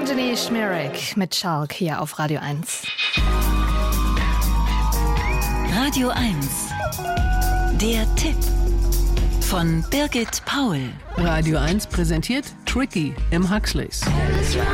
Anthony Schmierek mit Schalk hier auf Radio 1. Radio 1. Der Tipp von Birgit Paul. Radio 1 präsentiert Tricky im Huxleys.